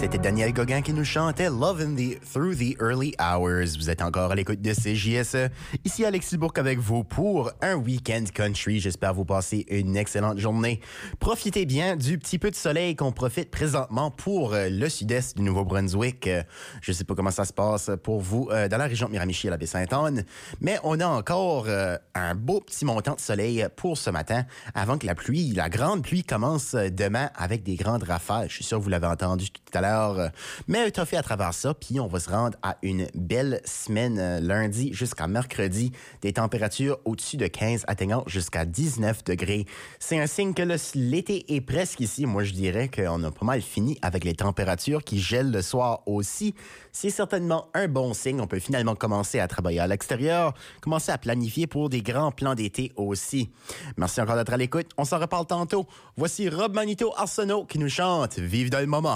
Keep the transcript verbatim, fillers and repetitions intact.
C'était Daniel Gauguin qui nous chantait Love in the Through the Early Hours. Vous êtes encore à l'écoute de C J S E. Ici Alexis Bourque avec vous pour un week-end country. J'espère vous passer une excellente journée. Profitez bien du petit peu de soleil qu'on profite présentement pour le sud-est du Nouveau-Brunswick. Je ne sais pas comment ça se passe pour vous dans la région de Miramichi à la Baie-Sainte-Anne, mais on a encore un beau petit montant de soleil pour ce matin avant que la pluie, la grande pluie commence demain avec des grandes rafales. Je suis sûr que vous l'avez entendu tout à l'heure. Mais étoffé à travers ça, puis on va se rendre à une belle semaine euh, lundi jusqu'à mercredi. Des températures au-dessus de quinze atteignant jusqu'à dix-neuf degrés. C'est un signe que le, l'été est presque ici. Moi, je dirais qu'on a pas mal fini avec les températures qui gèlent le soir aussi. C'est certainement un bon signe. On peut finalement commencer à travailler à l'extérieur, commencer à planifier pour des grands plans d'été aussi. Merci encore d'être à l'écoute. On s'en reparle tantôt. Voici Rob Manito Arsenault qui nous chante « Vive dans le moment ».